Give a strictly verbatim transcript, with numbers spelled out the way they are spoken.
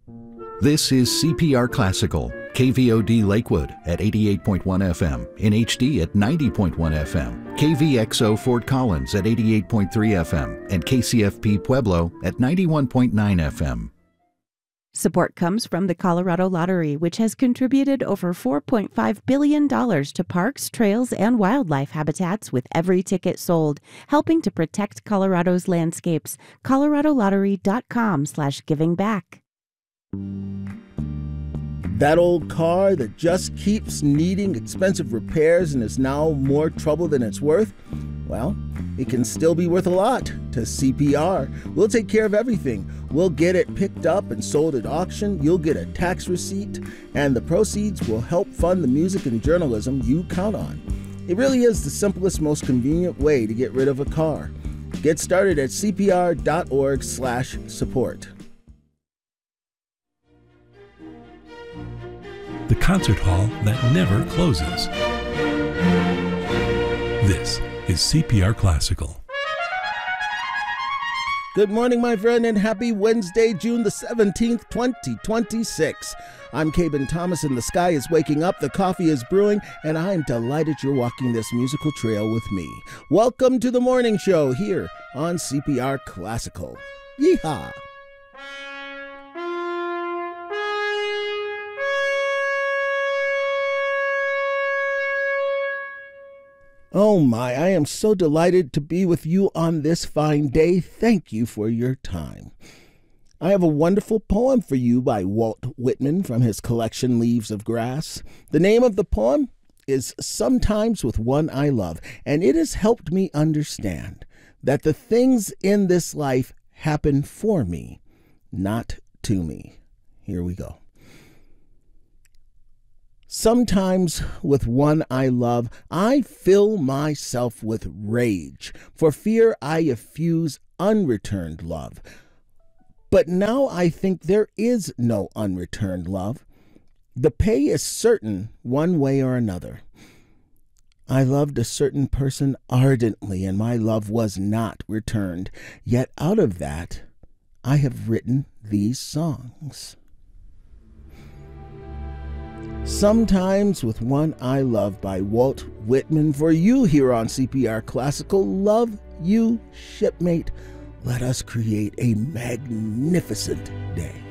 This is C P R Classical, K V O D Lakewood at eighty-eight point one F M, in H D at ninety point one F M, K V X O Fort Collins at eighty-eight point three F M, and K C F P Pueblo at ninety-one point nine F M. Support comes from the Colorado Lottery, which has contributed over four point five billion dollars to parks, trails, and wildlife habitats with every ticket sold, helping to protect Colorado's landscapes. coloradolottery.com slash giving back. That old car that just keeps needing expensive repairs and is now more trouble than it's worth? Well, it can still be worth a lot to C P R. We'll take care of everything. We'll get it picked up and sold at auction. You'll get a tax receipt, and the proceeds will help fund the music and journalism you count on. It really is the simplest, most convenient way to get rid of a car. Get started at C P R dot org slash support. The concert hall that never closes. This is C P R Classical. Good morning, my friend, and happy Wednesday, June the seventeenth, twenty twenty-six. I'm Cabin Thomas, and the sky is waking up, the coffee is brewing, and I'm delighted you're walking this musical trail with me. Welcome to the morning show here on C P R Classical. Yeehaw! Oh my, I am so delighted to be with you on this fine day. Thank you for your time. I have a wonderful poem for you by Walt Whitman from his collection Leaves of Grass. The name of the poem is Sometimes with One I Love, and it has helped me understand that the things in this life happen for me, not to me. Here we go. Sometimes with one I love, I fill myself with rage, for fear I effuse unreturned love. But now I think there is no unreturned love. The pay is certain one way or another. I loved a certain person ardently, and my love was not returned. Yet out of that, I have written these songs. Sometimes with One I Love by Walt Whitman for you here on C P R Classical. Love you, shipmate. Let us create a magnificent day.